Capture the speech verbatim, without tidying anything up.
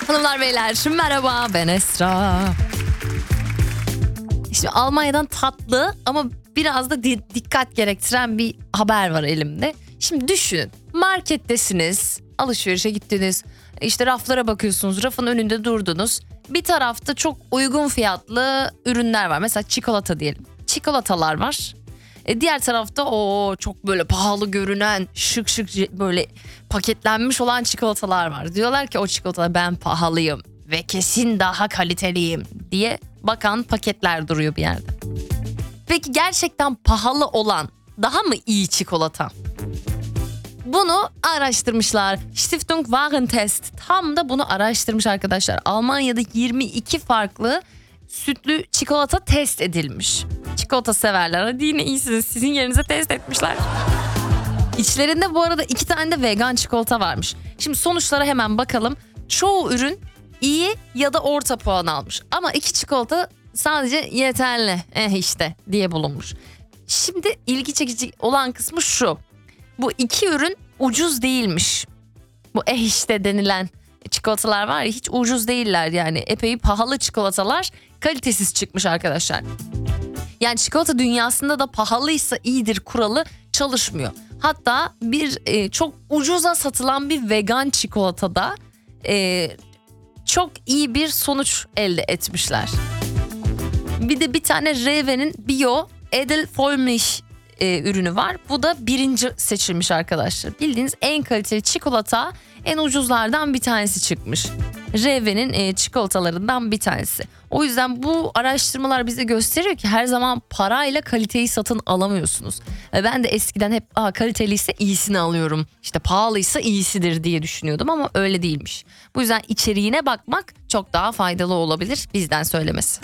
Hanımlar beyler merhaba, ben Esra. Şimdi Almanya'dan tatlı ama biraz da di- dikkat gerektiren bir haber var elimde. Şimdi düşünün, markettesiniz, alışverişe gittiniz, işte raflara bakıyorsunuz, rafın önünde durdunuz. Bir tarafta çok uygun fiyatlı ürünler var, mesela çikolata diyelim. Çikolatalar var. E diğer tarafta o çok böyle pahalı görünen, şık şık böyle paketlenmiş olan çikolatalar var. Diyorlar ki o çikolatalar ben pahalıyım ve kesin daha kaliteliyim diye bakan paketler duruyor bir yerde. Peki gerçekten pahalı olan daha mı iyi çikolata? Bunu araştırmışlar. Stiftung Warentest tam da bunu araştırmış arkadaşlar. Almanya'da yirmi iki farklı sütlü çikolata test edilmiş. Çikolata severler, hadi yine iyisiniz, sizin yerinize test etmişler. İçlerinde bu arada iki tane de vegan çikolata varmış. Şimdi sonuçlara hemen bakalım. Çoğu ürün iyi ya da orta puan almış. Ama iki çikolata sadece yeterli eh işte diye bulunmuş. Şimdi ilgi çekici olan kısmı şu. Bu iki ürün ucuz değilmiş. Bu eh işte denilen çikolatalar var ya, hiç ucuz değiller yani. Epey pahalı çikolatalar, kalitesiz çıkmış arkadaşlar. Yani çikolata dünyasında da pahalıysa iyidir kuralı çalışmıyor. Hatta bir e, çok ucuza satılan bir vegan çikolatada e, çok iyi bir sonuç elde etmişler. Bir de bir tane Rewe'nin Bio Edel Vollmilch e, ürünü var. Bu da birinci seçilmiş arkadaşlar. Bildiğiniz en kaliteli çikolata, en ucuzlardan bir tanesi çıkmış. Rewe'nin e, çikolatalarından bir tanesi. O yüzden bu araştırmalar bize gösteriyor ki her zaman parayla kaliteyi satın alamıyorsunuz. E, ben de eskiden hep Aa, kaliteliyse iyisini alıyorum, İşte pahalıysa iyisidir diye düşünüyordum ama öyle değilmiş. Bu yüzden içeriğine bakmak çok daha faydalı olabilir, bizden söylemesi.